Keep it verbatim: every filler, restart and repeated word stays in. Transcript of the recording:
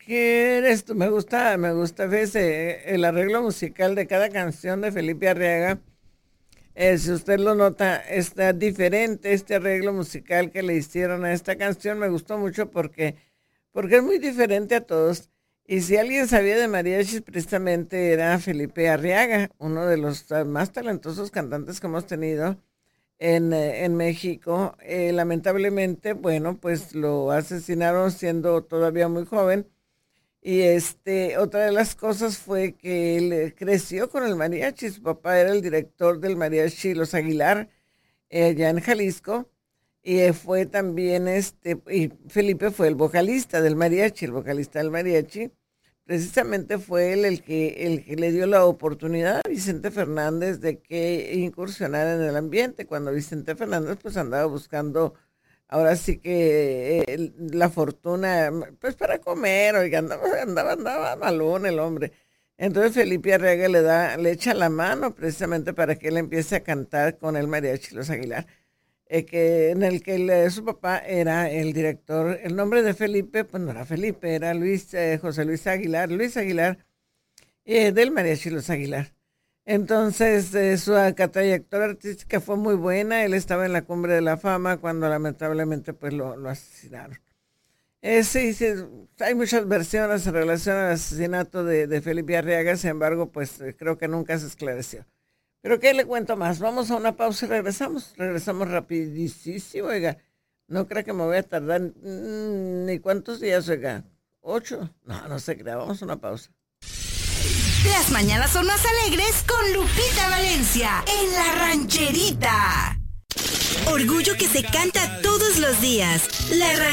quieres tú. Me gusta, me gusta, fíjese, el arreglo musical de cada canción de Felipe Arriaga. Eh, si usted lo nota, está diferente este arreglo musical que le hicieron a esta canción. Me gustó mucho porque, porque es muy diferente a todos. Y si alguien sabía de mariachis, precisamente era Felipe Arriaga, uno de los uh, más talentosos cantantes que hemos tenido en, eh, en México. Eh, lamentablemente, bueno, pues lo asesinaron siendo todavía muy joven. Y este, otra de las cosas fue que él eh, creció con el mariachi. Su papá era el director del mariachi Los Aguilar, eh, allá en Jalisco. Y eh, fue también, este, y Felipe fue el vocalista del mariachi, el vocalista del mariachi. Precisamente fue él el que, el que le dio la oportunidad a Vicente Fernández de que incursionara en el ambiente, cuando Vicente Fernández pues andaba buscando, ahora sí que eh, la fortuna, pues para comer, oiga, andaba, andaba, andaba malón el hombre. Entonces Felipe Arriaga le da, le echa la mano precisamente para que él empiece a cantar con el mariachi Los Aguilar. Eh, que en el que el, su papá era el director. El nombre de Felipe, pues no era Felipe, era Luis, eh, José Luis Aguilar, Luis Aguilar, eh, del mariachi Los Aguilar. Entonces, eh, su acá, trayectoria artística fue muy buena. Él estaba en la cumbre de la fama cuando lamentablemente pues lo, lo asesinaron. Eh, sí, sí, hay muchas versiones en relación al asesinato de, de Felipe Arriaga, sin embargo, pues eh, creo que nunca se esclareció. Pero ¿qué le cuento más? Vamos a una pausa y regresamos. Regresamos rapidísimo, oiga. No creo que me voy a tardar mmm, ni cuántos días, oiga. ¿Ocho? No, no se crea. Vamos a una pausa. Las mañanas son más alegres con Lupita Valencia en La Rancherita. Orgullo que se canta todos los días. La Rancherita.